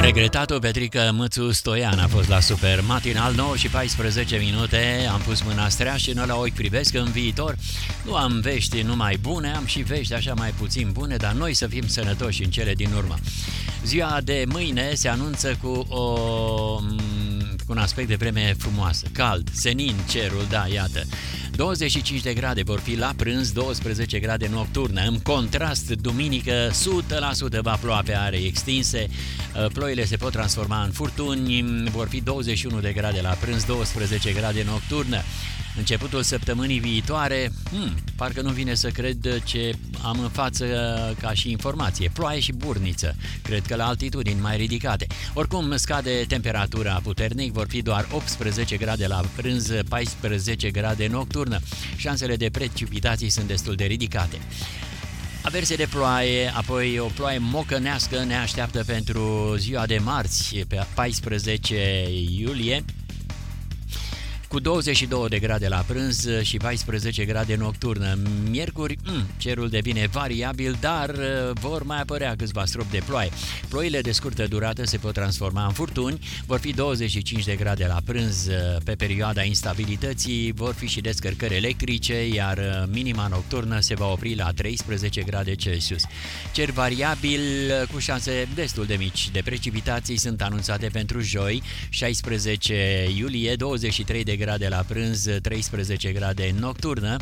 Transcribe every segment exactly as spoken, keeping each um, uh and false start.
Regretatul Petrică Mățu Stoian a fost la Super Matinal, nouă și paisprezece minute. Am pus mâna streașină la ochi, privesc în viitor. Nu am vești numai bune, am și vești așa mai puțin bune, dar noi să fim sănătoși în cele din urmă. Ziua de mâine se anunță cu o... cu un aspect de vreme frumoasă, cald, senin cerul, da, iată. douăzeci și cinci de grade vor fi la prânz, douăsprezece grade nocturnă. În contrast, duminică, o sută la sută va ploua pe arei extinse. Ploile se pot transforma în furtuni, vor fi douăzeci și unu de grade la prânz, douăsprezece grade nocturnă. Începutul săptămânii viitoare, hmm, parcă nu vine să cred ce am în față ca și informație. Ploaie și burniță, cred că la altitudini mai ridicate. Oricum, scade temperatura puternic, vor fi doar optsprezece grade la prânz, paisprezece grade nocturnă. Șansele de precipitații sunt destul de ridicate. Averse de ploaie, apoi o ploaie mocănească ne așteaptă pentru ziua de marți, pe paisprezece iulie, cu douăzeci și două de grade la prânz și paisprezece grade nocturnă. Miercuri, mm, cerul devine variabil, dar vor mai apărea câțiva stropi de ploaie. Ploile de scurtă durată se pot transforma în furtuni, vor fi douăzeci și cinci de grade la prânz. Pe perioada instabilității vor fi și descărcări electrice, iar minima nocturnă se va opri la treisprezece grade Celsius. Cer variabil cu șanse destul de mici de precipitații sunt anunțate pentru joi, șaisprezece iulie, douăzeci și trei de grade la prânz, treisprezece grade nocturnă.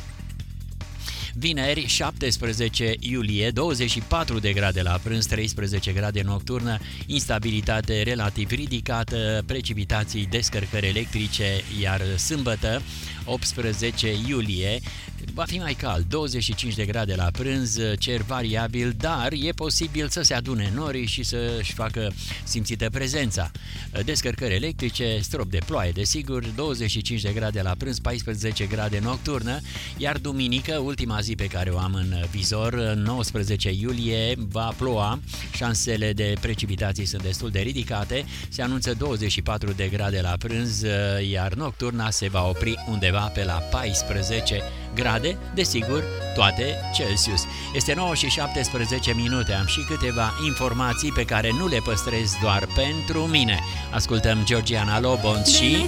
Vineri, șaptesprezece iulie, douăzeci și patru de grade la prânz, treisprezece grade nocturnă, instabilitate relativ ridicată, precipitații, descărcări electrice, iar sâmbătă, optsprezece iulie, va fi mai cald, douăzeci și cinci de grade la prânz, cer variabil, dar e posibil să se adune norii și să-și facă simțită prezența. Descărcări electrice, strop de ploaie, desigur, douăzeci și cinci de grade la prânz, paisprezece grade nocturnă, iar duminică, ultima zi pe care o am în vizor, nouăsprezece iulie, va ploua, șansele de precipitații sunt destul de ridicate, se anunță douăzeci și patru de grade la prânz, iar nocturna se va opri undeva pe la paisprezece grade, desigur, toate Celsius. Este nouă și șaptesprezece minute, am și câteva informații pe care nu le păstrez doar pentru mine. Ascultăm Georgiana Lobont și...